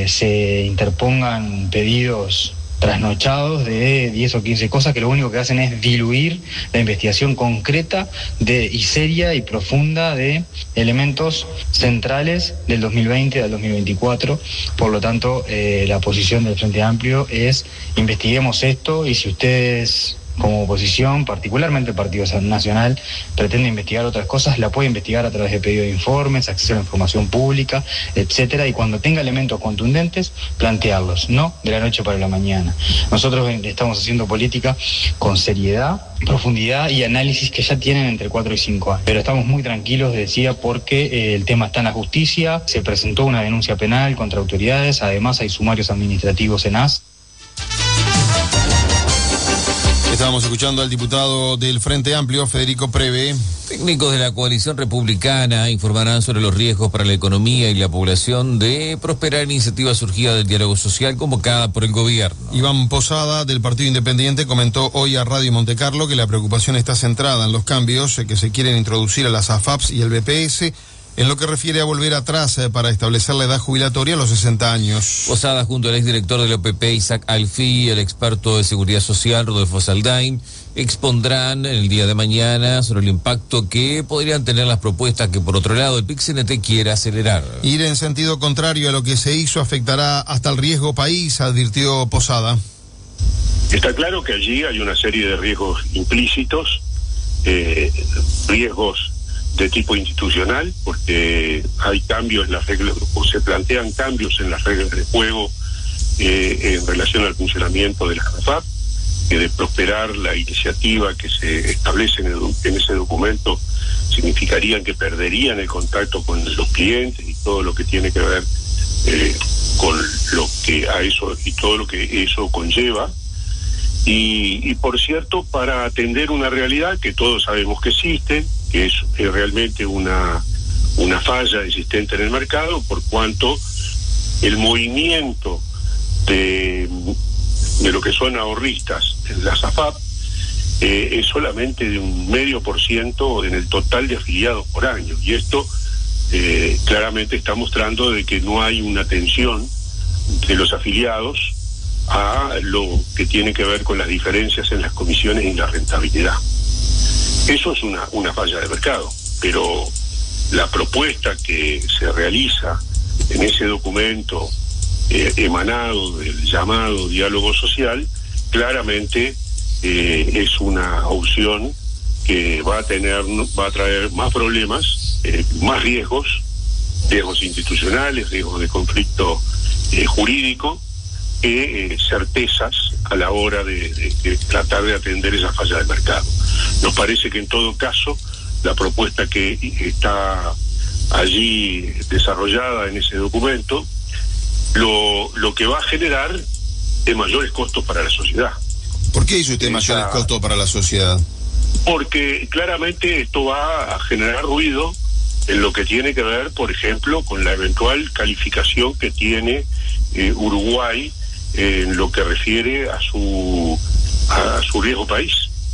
se interpongan pedidos trasnochados de 10 o 15 cosas que lo único que hacen es diluir la investigación concreta y seria y profunda de elementos centrales del 2020 al 2024. Por lo tanto, la posición del Frente Amplio es: investiguemos esto, y si ustedes como oposición, particularmente el Partido Nacional, pretende investigar otras cosas, la puede investigar a través de pedido de informes, acceso a la información pública, etcétera, y cuando tenga elementos contundentes, plantearlos, no de la noche para la mañana. Nosotros estamos haciendo política con seriedad, profundidad y análisis que ya tienen entre 4 y 5 años. Pero estamos muy tranquilos, decía, porque el tema está en la justicia, se presentó una denuncia penal contra autoridades, además hay sumarios administrativos en AS. Estábamos escuchando al diputado del Frente Amplio, Federico Preve. Técnicos de la coalición republicana informarán sobre los riesgos para la economía y la población de prosperar iniciativa surgida del diálogo social convocada por el gobierno. Iván Posada, del Partido Independiente, comentó hoy a Radio Montecarlo que la preocupación está centrada en los cambios que se quieren introducir a las AFAPs y el BPS, en lo que refiere a volver atrás para establecer la edad jubilatoria a los 60 años. Posada, junto al exdirector del OPP, Isaac Alfí, y el experto de seguridad social, Rodolfo Saldain, expondrán el día de mañana sobre el impacto que podrían tener las propuestas que, por otro lado, el PIC-CNT quiere acelerar. Ir en sentido contrario a lo que se hizo afectará hasta el riesgo país, advirtió Posada. Está claro que allí hay una serie de riesgos implícitos, riesgos de tipo institucional, porque hay cambios en las reglas, o se plantean cambios en las reglas de juego en relación al funcionamiento de la AFAP, que de prosperar la iniciativa que se establece en ese documento significarían que perderían el contacto con los clientes y todo lo que tiene que ver con lo que a eso y todo lo que eso conlleva. Y por cierto, para atender una realidad que todos sabemos que existe, que es realmente una falla existente en el mercado, por cuanto el movimiento de lo que son ahorristas en las AFAP es solamente de un 0,5% en el total de afiliados por año, y esto claramente está mostrando de que no hay una atención de los afiliados a lo que tiene que ver con las diferencias en las comisiones y la rentabilidad. Eso es una falla de mercado, pero la propuesta que se realiza en ese documento emanado del llamado diálogo social, claramente es una opción que va a traer más problemas, más riesgos institucionales, riesgos de conflicto jurídico, que certezas a la hora de tratar de atender esa falla de mercado. Nos parece que en todo caso la propuesta que está allí desarrollada en ese documento lo que va a generar es mayores costos para la sociedad. ¿Por qué dice usted mayores costos para la sociedad? Porque claramente esto va a generar ruido en lo que tiene que ver, por ejemplo, con la eventual calificación que tiene Uruguay en lo que refiere a su riesgo país.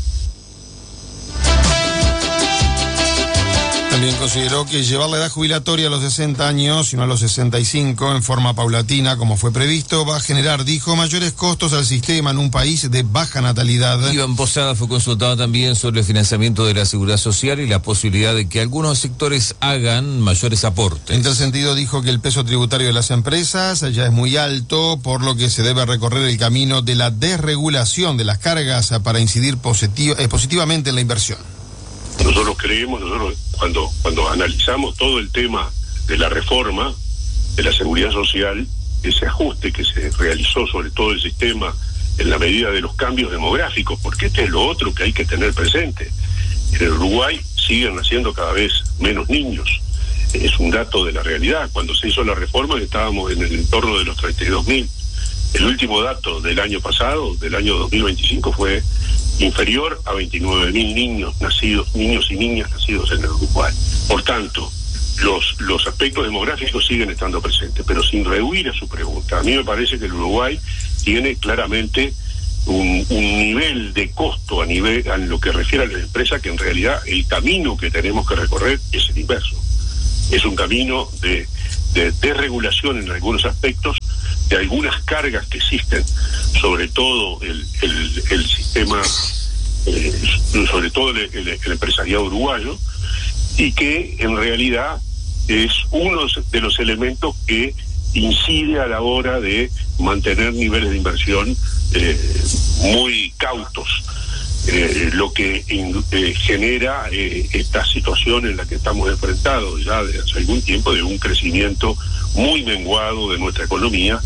También consideró que llevar la edad jubilatoria a los 60 años y no a los 65 en forma paulatina, como fue previsto, va a generar, dijo, mayores costos al sistema en un país de baja natalidad. Iván Posada fue consultado también sobre el financiamiento de la seguridad social y la posibilidad de que algunos sectores hagan mayores aportes. En tal sentido, dijo que el peso tributario de las empresas ya es muy alto, por lo que se debe recorrer el camino de la desregulación de las cargas para incidir positivamente en la inversión. Nosotros cuando analizamos todo el tema de la reforma de la seguridad social, ese ajuste que se realizó sobre todo el sistema en la medida de los cambios demográficos, porque este es lo otro que hay que tener presente. En el Uruguay siguen naciendo cada vez menos niños. Es un dato de la realidad. Cuando se hizo la reforma estábamos en el entorno de los 32.000. El último dato del año pasado, del año 2025, fue inferior a 29.000 niños y niñas nacidos en el Uruguay. Por tanto, los aspectos demográficos siguen estando presentes, pero sin rehuir a su pregunta, a mí me parece que el Uruguay tiene claramente un nivel de costo a lo que refiere a la empresa, que en realidad el camino que tenemos que recorrer es el inverso. Es un camino de desregulación en algunos aspectos de algunas cargas que existen, sobre todo el sistema, sobre todo el empresariado uruguayo, y que en realidad es uno de los elementos que incide a la hora de mantener niveles de inversión muy cautos, lo que genera esta situación en la que estamos enfrentados ya desde hace algún tiempo, de un crecimiento muy menguado de nuestra economía.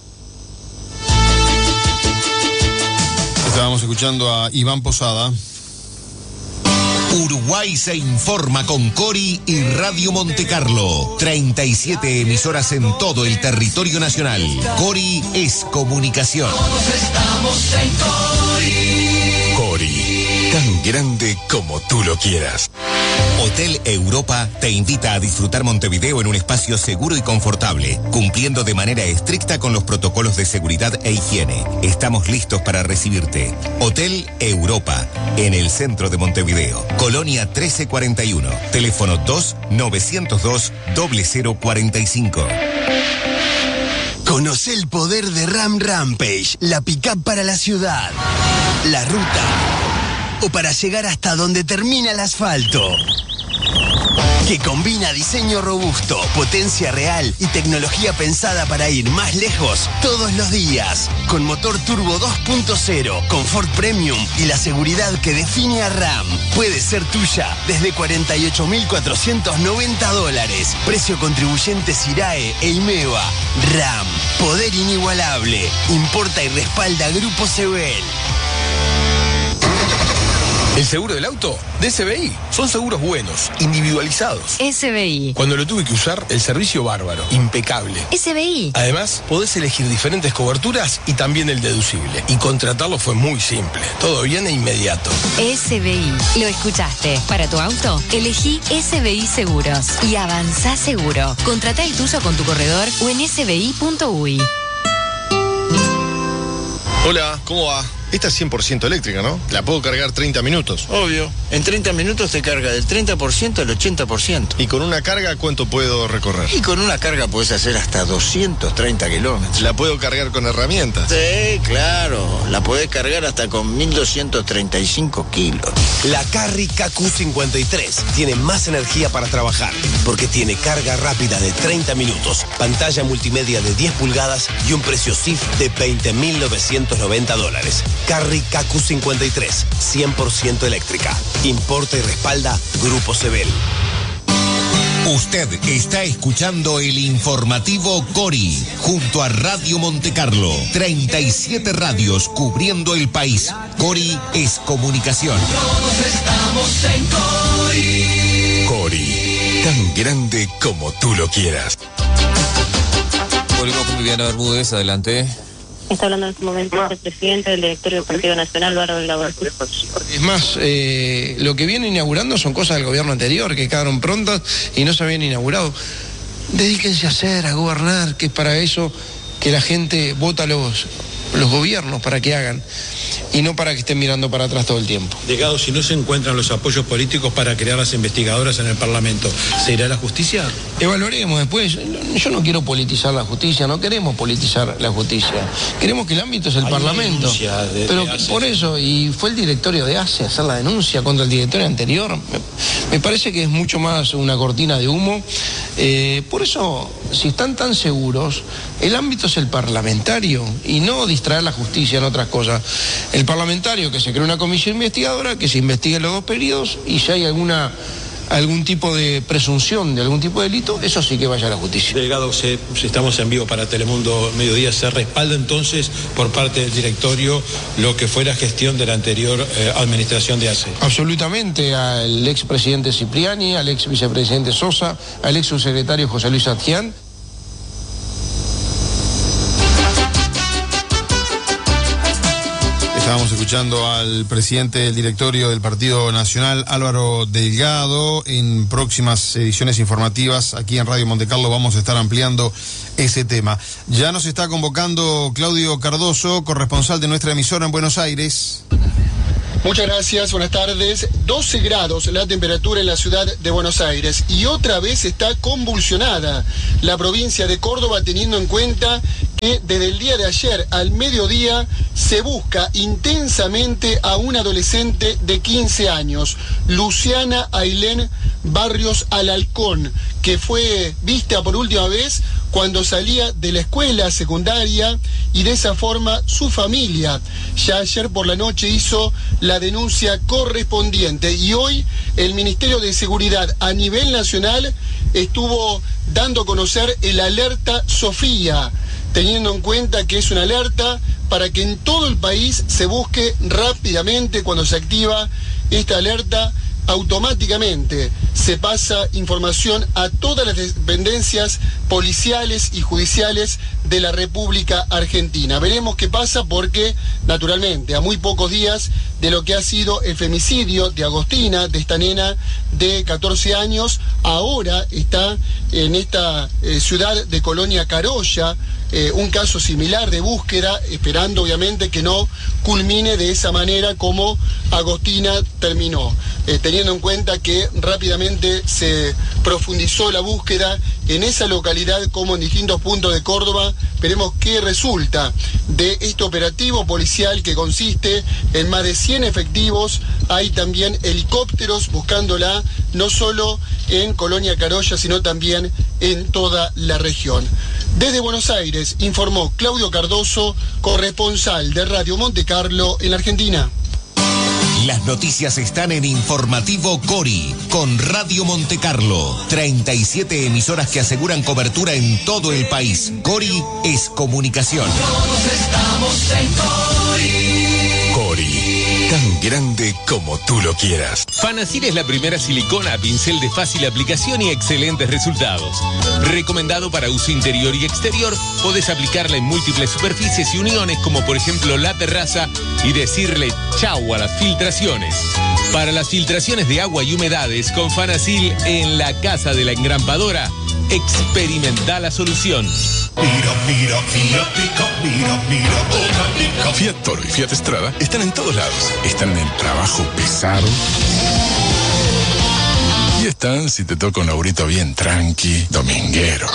Estábamos escuchando a Iván Posada. Uruguay se informa con Cori y Radio Montecarlo. 37 emisoras en todo el territorio nacional. Cori es comunicación. Todos estamos en Cori. Cori, tan grande como tú lo quieras. Hotel Europa te invita a disfrutar Montevideo en un espacio seguro y confortable, cumpliendo de manera estricta con los protocolos de seguridad e higiene. Estamos listos para recibirte. Hotel Europa, en el centro de Montevideo. Colonia 1341. Teléfono 2-902-0045. Conoce el poder de Ram Rampage, la pick-up para la ciudad, la ruta o para llegar hasta donde termina el asfalto. Que combina diseño robusto, potencia real y tecnología pensada para ir más lejos todos los días. Con motor turbo 2.0, confort premium y la seguridad que define a Ram. Puede ser tuya desde $48.490. Precio contribuyente Sirae e IMEVA. Ram, poder inigualable. Importa y respalda Grupo Sebel. ¿El seguro del auto? De SBI. Son seguros buenos, individualizados. SBI. Cuando lo tuve que usar, el servicio bárbaro, impecable. SBI. Además, podés elegir diferentes coberturas y también el deducible. Y contratarlo fue muy simple. Todo bien e inmediato. SBI. Lo escuchaste. Para tu auto, elegí SBI Seguros. Y avanzá seguro. Contratá el tuyo con tu corredor o en sbi.uy. Hola, ¿cómo va? Esta es 100% eléctrica, ¿no? La puedo cargar 30 minutos. Obvio. En 30 minutos te carga del 30% al 80%. ¿Y con una carga cuánto puedo recorrer? Y con una carga puedes hacer hasta 230 kilómetros. ¿La puedo cargar con herramientas? Sí, claro. La podés cargar hasta con 1235 kilos. La Carry KQ53 tiene más energía para trabajar porque tiene carga rápida de 30 minutos, pantalla multimedia de 10 pulgadas y un precio CIF de $20.990. Carry KQ53, 100% eléctrica. Importa y respalda Grupo Sebel. Usted está escuchando el informativo Cori, junto a Radio Montecarlo. 37 radios cubriendo el país. Cori es comunicación. Todos estamos en Cori. Cori, tan grande como tú lo quieras. Volvemos con Viviana Bermúdez, adelante. Está hablando en este momento el presidente del directorio del Partido Nacional, Álvaro del Lago. Es más, lo que viene inaugurando son cosas del gobierno anterior que quedaron prontas y no se habían inaugurado. Dedíquense a hacer, a gobernar, que es para eso que la gente vota a los gobiernos, para que hagan, y no para que estén mirando para atrás todo el tiempo. Delgado, si no se encuentran los apoyos políticos para crear las investigadoras en el Parlamento, ¿se irá a la justicia? Evaluaremos después. Yo no quiero politizar la justicia, no queremos politizar la justicia. Queremos que el ámbito es el Parlamento. Pero por eso, y fue el directorio de ACE a hacer la denuncia contra el directorio anterior. Me parece que es mucho más una cortina de humo. Por eso, si están tan seguros, el ámbito es el parlamentario y no distraer la justicia en otras cosas. El parlamentario, que se cree una comisión investigadora, que se investiguen los dos periodos y si hay algún tipo de presunción de algún tipo de delito, eso sí que vaya a la justicia. Delgado, si estamos en vivo para Telemundo Mediodía, ¿se respalda entonces por parte del directorio lo que fue la gestión de la anterior administración de ACE? Absolutamente, al expresidente Cipriani, al ex vicepresidente Sosa, al ex subsecretario José Luis Adjian. Estábamos escuchando al presidente del directorio del Partido Nacional, Álvaro Delgado. En próximas ediciones informativas aquí en Radio Montecarlo vamos a estar ampliando ese tema. Ya nos está convocando Claudio Cardoso, corresponsal de nuestra emisora en Buenos Aires. Muchas gracias, buenas tardes. 12 grados la temperatura en la ciudad de Buenos Aires y otra vez está convulsionada la provincia de Córdoba, teniendo en cuenta que desde el día de ayer al mediodía se busca intensamente a un adolescente de 15 años, Luciana Ailén Barrios Alarcón, que fue vista por última vez cuando salía de la escuela secundaria, y de esa forma su familia ya ayer por la noche hizo la denuncia correspondiente, y hoy el Ministerio de Seguridad a nivel nacional estuvo dando a conocer el alerta Sofía, teniendo en cuenta que es una alerta para que en todo el país se busque rápidamente. Cuando se activa esta alerta, automáticamente se pasa información a todas las dependencias policiales y judiciales de la República Argentina. Veremos qué pasa, porque naturalmente a muy pocos días de lo que ha sido el femicidio de Agostina, de esta nena de 14 años, ahora está en esta ciudad de Colonia Carolla, un caso similar de búsqueda, esperando obviamente que no culmine de esa manera como Agostina terminó, teniendo en cuenta que rápidamente se profundizó la búsqueda en esa localidad como en distintos puntos de Córdoba. Veremos qué resulta de este operativo policial, que consiste en más de 100 efectivos. Hay también helicópteros buscándola, no solo en Colonia Carolla, sino también en toda la región. Desde Buenos Aires informó Claudio Cardoso, corresponsal de Radio Monte Carlo en la Argentina. Las noticias están en Informativo Cori, con Radio Monte Carlo. 37 emisoras que aseguran cobertura en todo el país. Cori es comunicación. Todos estamos en Cori. Cori, tan grande como tú lo quieras. Fanasil es la primera silicona a pincel de fácil aplicación y excelentes resultados. Recomendado para uso interior y exterior, podés aplicarla en múltiples superficies y uniones, como por ejemplo la terraza, y decirle chau a las filtraciones. Para las filtraciones de agua y humedades, con Fanasil en la casa de la engrampadora, experimenta la solución. Mira, Fiat Toro y Fiat Strada están en todos lados. Están en el trabajo pesado. Y están si te toca un laburito bien tranqui, dominguero.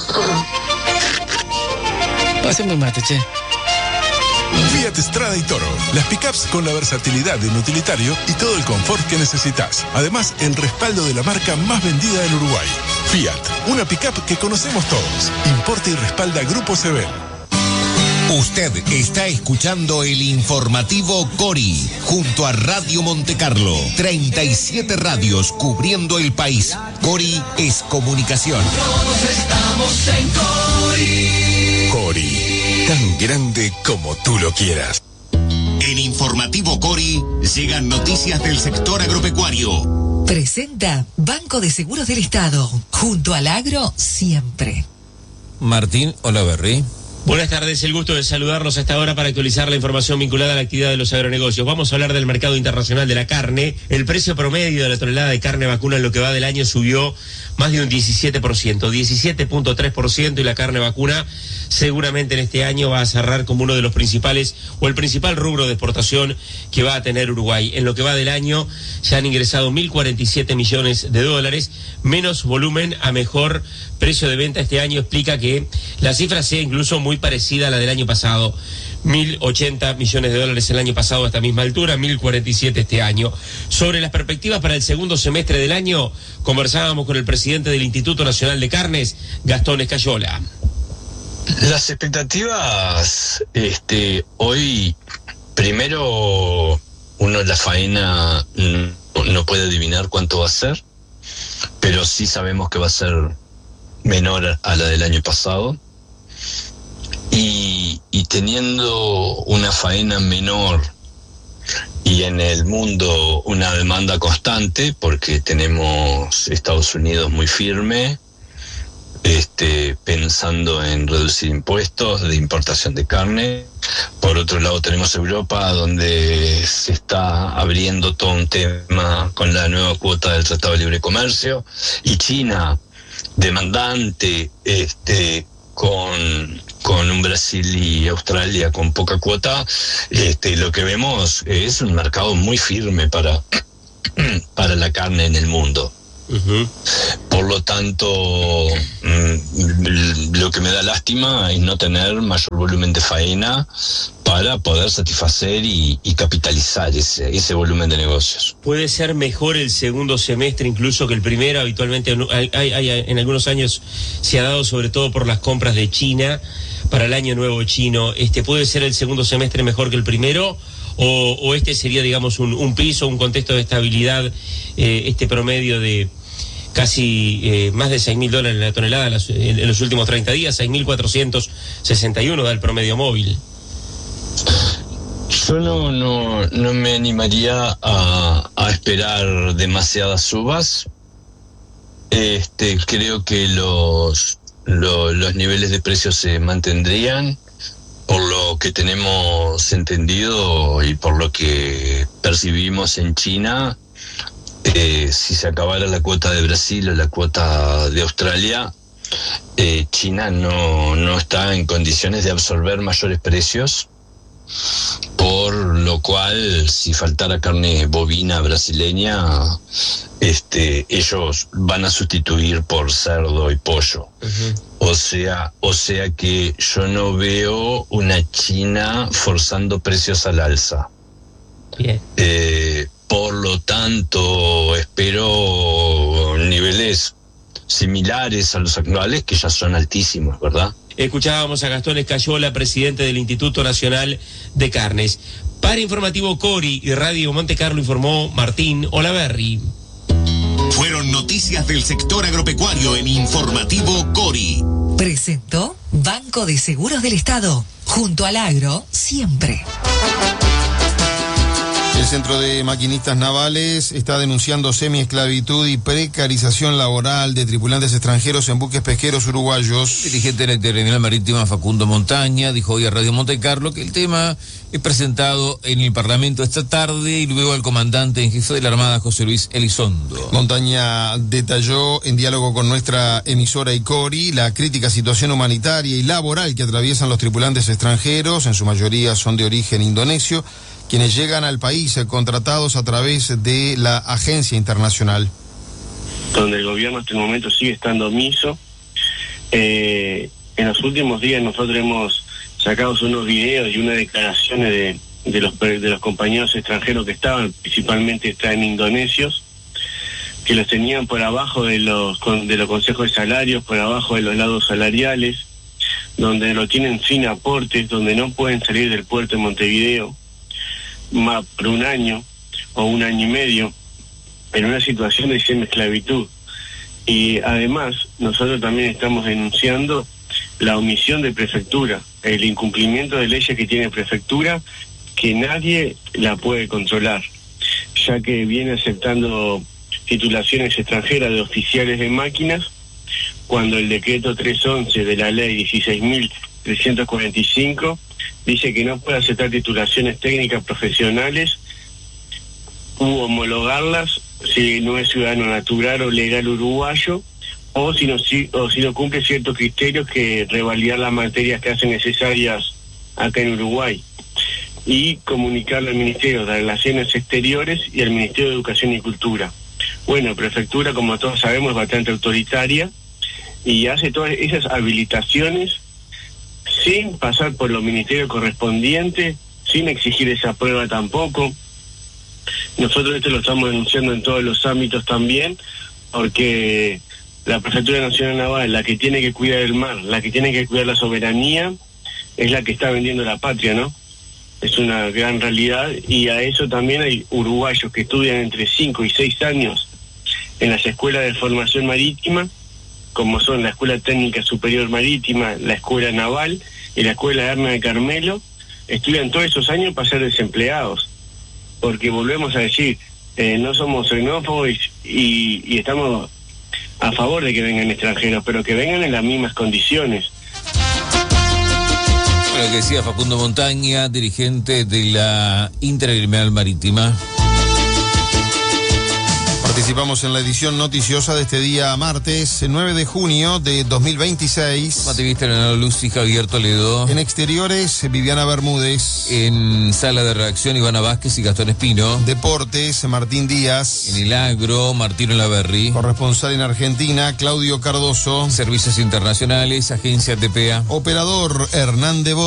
Pásame un mate, che. Fiat Strada y Toro, las pickups con la versatilidad de un utilitario y todo el confort que necesitas. Además, el respaldo de la marca más vendida del Uruguay. Fiat, una pickup que conocemos todos. Importa y respalda Grupo Sebel. Usted está escuchando el Informativo Cori, junto a Radio Monte Carlo. 37 radios cubriendo el país. Cori es comunicación. Todos estamos en Cori. Cori, tan grande como tú lo quieras. En Informativo Cori llegan noticias del sector agropecuario. Presenta Banco de Seguros del Estado, junto al agro siempre. Martín Olaverri. Buenas tardes, el gusto de saludarlos hasta ahora para actualizar la información vinculada a la actividad de los agronegocios. Vamos a hablar del mercado internacional de la carne. El precio promedio de la tonelada de carne vacuna en lo que va del año subió más de un 17%, 17.3%, y la carne vacuna seguramente en este año va a cerrar como uno de los principales o el principal rubro de exportación que va a tener Uruguay. En lo que va del año ya han ingresado 1.047 millones de dólares, menos volumen a mejor precio de venta este año, explica que la cifra sea incluso muy parecida a la del año pasado. 1.080 millones de dólares el año pasado a esta misma altura, 1.047 este año. Sobre las perspectivas para el segundo semestre del año, conversábamos con el presidente del Instituto Nacional de Carnes, Gastón Escayola. Las expectativas, hoy, primero, uno en la faena no puede adivinar cuánto va a ser, pero sí sabemos que va a ser menor a la del año pasado. Y teniendo una faena menor y en el mundo una demanda constante, porque tenemos Estados Unidos muy firme, pensando en reducir impuestos de importación de carne. Por otro lado tenemos Europa, donde se está abriendo todo un tema con la nueva cuota del Tratado de Libre Comercio, y China, demandante, con un Brasil y Australia con poca cuota. Lo que vemos es un mercado muy firme para la carne en el mundo. Por lo tanto, lo que me da lástima es no tener mayor volumen de faena para poder satisfacer y capitalizar ese volumen de negocios. ¿Puede ser mejor el segundo semestre incluso que el primero? Habitualmente en algunos años se ha dado, sobre todo por las compras de China para el año nuevo chino. ¿Puede ser el segundo semestre mejor que el primero? ¿O este sería, digamos, un piso, un contexto de estabilidad, promedio de casi más de $6.000 la tonelada en los últimos 30 días, 6.461 da el promedio móvil? Yo no me animaría a esperar demasiadas subas. Creo que los niveles de precios se mantendrían, por lo que tenemos entendido y por lo que percibimos en China. Si se acabara la cuota de Brasil o la cuota de Australia, China no está en condiciones de absorber mayores precios, por lo cual, si faltara carne bovina brasileña, ellos van a sustituir por cerdo y pollo. O sea que yo no veo una China forzando precios al alza. Bien. Por lo tanto, espero niveles similares a los actuales, que ya son altísimos, ¿verdad? Escuchábamos a Gastón Escayola, presidente del Instituto Nacional de Carnes. Para Informativo Cori y Radio Monte Carlo informó Martín Olaverri. Fueron noticias del sector agropecuario en Informativo Cori. Presentó Banco de Seguros del Estado. Junto al agro, siempre. El Centro de Maquinistas Navales está denunciando semiesclavitud y precarización laboral de tripulantes extranjeros en buques pesqueros uruguayos. El dirigente de la Interregional Marítima, Facundo Montaña, dijo hoy a Radio Monte Carlo que el tema es presentado en el Parlamento esta tarde y luego al comandante en jefe de la Armada, José Luis Elizondo. Montaña detalló en diálogo con nuestra emisora Icori la crítica situación humanitaria y laboral que atraviesan los tripulantes extranjeros, en su mayoría son de origen indonesio, quienes llegan al país contratados a través de la agencia internacional. Donde el gobierno hasta el momento sigue estando omiso. En los últimos días nosotros hemos sacado unos videos y unas declaraciones de los compañeros extranjeros que estaban, principalmente están indonesios, que los tenían por abajo de los consejos de salarios, por abajo de los lados salariales, donde lo tienen sin aportes, donde no pueden salir del puerto de Montevideo más por un año o un año y medio, en una situación de semiesclavitud. Y además nosotros también estamos denunciando la omisión de prefectura, el incumplimiento de leyes que tiene prefectura, que nadie la puede controlar, ya que viene aceptando titulaciones extranjeras de oficiales de máquinas, cuando el decreto 311 de la ley 16.345 dice que no puede aceptar titulaciones técnicas profesionales u homologarlas si no es ciudadano natural o legal uruguayo, o si no cumple ciertos criterios que revalidar las materias que hacen necesarias acá en Uruguay, y comunicarlo al Ministerio de Relaciones Exteriores y al Ministerio de Educación y Cultura. Bueno, prefectura, como todos sabemos, es bastante autoritaria y hace todas esas habilitaciones sin pasar por los ministerios correspondientes, sin exigir esa prueba tampoco. Nosotros esto lo estamos denunciando en todos los ámbitos también, porque la Prefectura Nacional Naval, la que tiene que cuidar el mar, la que tiene que cuidar la soberanía, es la que está vendiendo la patria, ¿no? Es una gran realidad, y a eso también hay uruguayos que estudian entre 5 y 6 años en las escuelas de formación marítima, como son la Escuela Técnica Superior Marítima, la Escuela Naval y la Escuela Hermes de Carmelo, estudian todos esos años para ser desempleados, porque volvemos a decir, no somos xenófobos y estamos a favor de que vengan extranjeros, pero que vengan en las mismas condiciones. Lo que decía Facundo Montaña, dirigente de la Interregional Marítima. Participamos en la edición noticiosa de este día martes 9 de junio de 2026. Matevista, Leonardo Luz y Javier Toledo. En exteriores, Viviana Bermúdez. En sala de redacción, Ivana Vázquez y Gastón Espino. Deportes, Martín Díaz. En el agro, Martino Laverri. Corresponsal en Argentina, Claudio Cardoso. Servicios internacionales, Agencia TPA. Operador, Hernán de